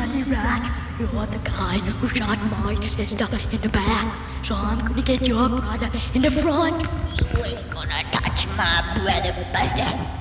bloody rat. You're the guy who shot my sister in the back, so I'm gonna get your brother in the front. You ain't gonna touch my brother, Buster.